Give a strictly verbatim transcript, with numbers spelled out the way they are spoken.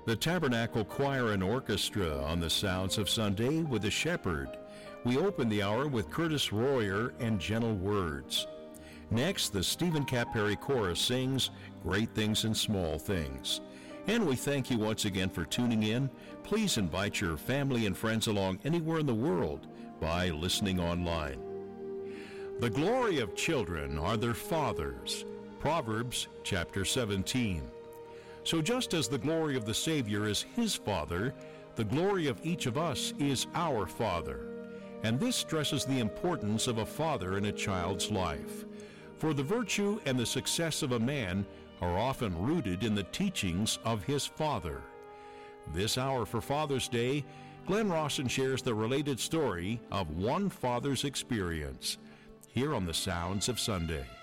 The Tabernacle Choir and Orchestra on the Sounds of Sunday with the Shepherd. We open the hour with Curtis Royer and Gentle Words. Next, the Stephen Capperry Chorus sings Great Things and Small Things. And we thank you once again for tuning in. Please invite your family and friends along anywhere in the world by listening online. The glory of children are their fathers. Proverbs chapter seventeen. So just as the glory of the Savior is his Father, the glory of each of us is our Father. And this stresses the importance of a father in a child's life. For the virtue and the success of a man are often rooted in the teachings of his father. This hour for Father's Day, Glenn Rawson shares the related story of one father's experience, here on the Sounds of Sunday.